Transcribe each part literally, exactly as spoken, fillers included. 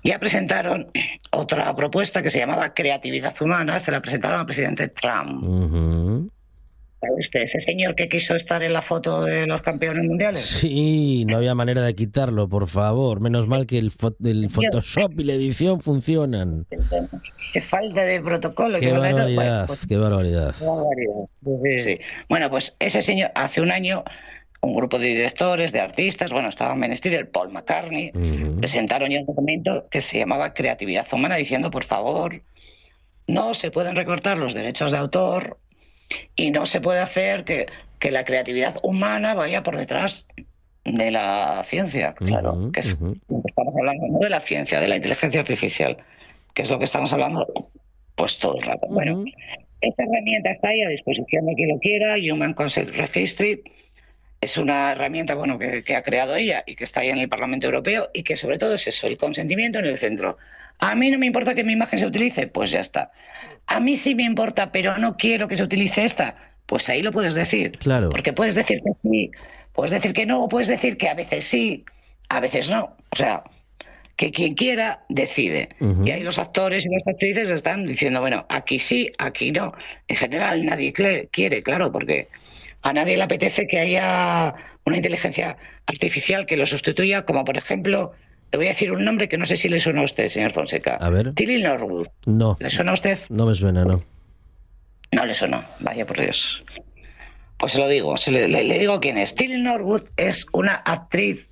Ya presentaron otra propuesta que se llamaba creatividad humana, se la presentaron al presidente Trump. Ujú. ¿Sabe usted? Ese señor que quiso estar en la foto de los campeones mundiales. Sí, no había manera de quitarlo, por favor. Menos mal que el, fo- el Señor, Photoshop y la edición funcionan. qué falta de protocolo, qué Qué falta de todo. Bueno, barbaridad, pues qué barbaridad. qué barbaridad. Sí, sí. Bueno, pues ese señor hace un año, un grupo de directores, de artistas, bueno, estaban Ben Stiller, Paul McCartney, Ujú. presentaron ya un documento que se llamaba Creatividad Humana, diciendo, por favor, no se pueden recortar los derechos de autor y no se puede hacer que, que la creatividad humana vaya por detrás de la ciencia, claro, Ujú, que es ujú. lo que estamos hablando, no de la ciencia, de la inteligencia artificial, que es lo que estamos hablando pues todo el rato. Bueno, Ujú. esta herramienta está ahí a disposición de quien lo quiera. Human Consent Registry es una herramienta, bueno, que, que ha creado ella y que está ahí en el Parlamento Europeo, y que sobre todo es eso, el consentimiento en el centro. A mí no me importa que mi imagen se utilice, pues ya está. A mí sí me importa, pero no quiero que se utilice esta, pues ahí lo puedes decir. Claro. Porque puedes decir que sí, puedes decir que no, o puedes decir que a veces sí, a veces no. O sea, que quien quiera decide. Y ahí Ujú. los actores y las actrices están diciendo, bueno, aquí sí, aquí no. En general nadie cle- quiere, claro, porque a nadie le apetece que haya una inteligencia artificial que lo sustituya, como por ejemplo, le voy a decir un nombre que no sé si le suena a usted, señor Fonseca. A ver. Tilly Norwood. No, ¿Le suena a usted? no me suena, no. No le suena. Vaya por Dios. Pues se lo digo, se le, le- le digo quién es. Tilly Norwood es una actriz,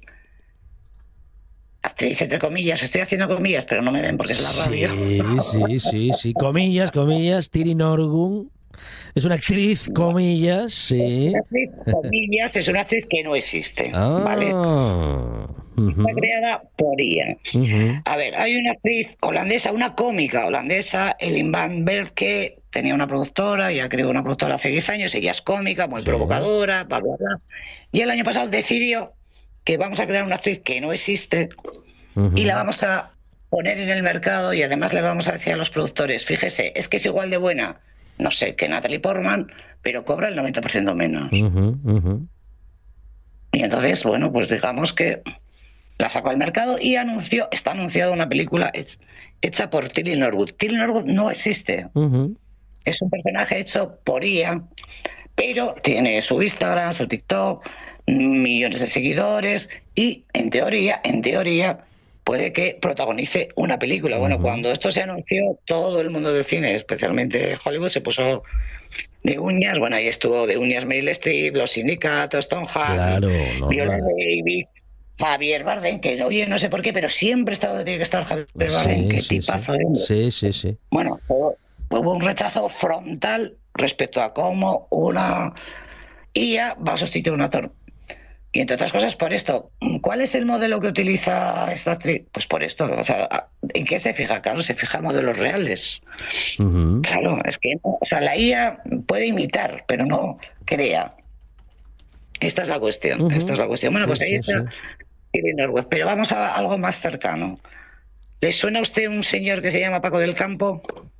actriz entre comillas, estoy haciendo comillas, pero no me ven porque es la radio. Sí, sí, sí, sí. Comillas, comillas. Tiri Norgun. Es una actriz, comillas, Una sí. actriz, comillas, es una actriz que no existe, ¿vale? Ah. Está Ujú, creada por ella. ujú. A ver, hay una actriz holandesa, una cómica holandesa, Elin Van Berg, que tenía una productora, ya creó una productora hace diez años, ella es cómica, muy Sí. provocadora, bla, bla, bla. Y el año pasado decidió que vamos a crear una actriz que no existe y la Ujú. vamos a poner en el mercado, y además le vamos a decir a los productores, fíjese, es que es igual de buena, no sé, que Natalie Portman, pero cobra el noventa por ciento menos. Ujú, ujú. Y entonces, bueno, pues digamos que la sacó al mercado y anunció, está anunciada una película hecha, hecha por Tilly Norwood. Tilly Norwood no existe, Ujú. es un personaje hecho por I A, pero tiene su Instagram, su TikTok, millones de seguidores, y en teoría, en teoría, puede que protagonice una película. Bueno, Ujú. cuando esto se anunció, todo el mundo del cine, especialmente Hollywood, se puso de uñas. Bueno, ahí estuvo de uñas Meryl Streep, Los Sindicatos, Tom Hanks, Claro, Viola normal. Davis, Javier Bardem, que oye, no sé por qué, pero siempre ha estado, tiene que estar Javier Bardem, Sí, qué sí, sí. tipazo de hombre. Sí, sí, sí. Bueno, hubo hubo un rechazo frontal respecto a cómo una I A va a sustituir a un actor. Y entre otras cosas por esto. ¿Cuál es el modelo que utiliza esta actriz? Pues por esto. O sea, ¿en qué se fija? Claro, se fija en modelos reales. Ujú, Claro, es que no, o sea, la I A puede imitar, pero no crea. Esta es la cuestión, esta es ujú. la cuestión. Bueno, Sí, pues ahí sí, está sí. Tilly Norwood. Pero vamos a algo más cercano. ¿Le suena a usted un señor que se llama Paco del Campo?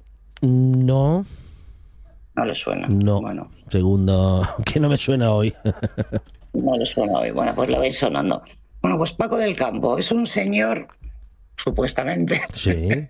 No, No le suena. no. Bueno, Segundo, que no me suena hoy. no le suena hoy. Bueno, pues lo vais sonando. Bueno, pues Paco del Campo es un señor, supuestamente, Sí.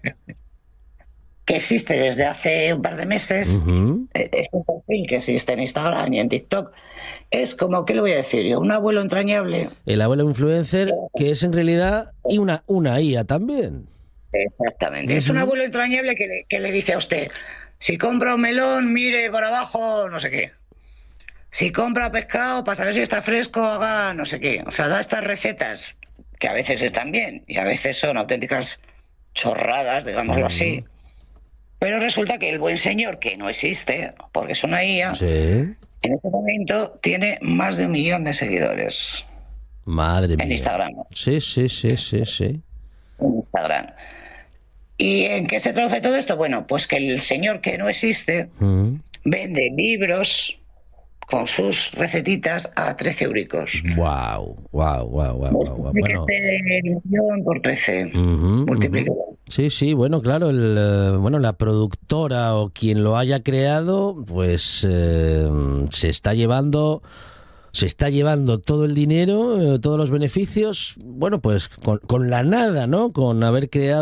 que existe desde hace un par de meses. Ujú. Este perfil que existe en Instagram y en TikTok es como, ¿qué le voy a decir yo? Un abuelo entrañable. El abuelo influencer, que es en realidad y una, una I A también. Exactamente. Es un Ujú. abuelo entrañable que le, que le dice a usted, si compra un melón, mire por abajo, no sé qué. Si compra pescado, para saber si está fresco, haga no sé qué. O sea, da estas recetas que a veces están bien y a veces son auténticas chorradas, digámoslo Ujú. así. Pero resulta que el buen señor, que no existe, porque es una I A, Sí. en este momento tiene más de un millón de seguidores Madre en mía. Instagram. Sí, sí, sí, sí, sí. En Instagram. ¿Y en qué se traduce todo esto? Bueno, pues que el señor que no existe Ujú. vende libros con sus recetitas a trece euricos. Wow, wow, wow, wow, wow, wow. Bueno. Multiplíquese el millón por trece. Ujú, ujú. Multiplíquelo. Sí, sí, bueno, claro, el, eh, bueno, la productora o quien lo haya creado, pues eh, se está llevando, se está llevando todo el dinero, eh, todos los beneficios, bueno, pues con, con la nada, ¿no? Con haber creado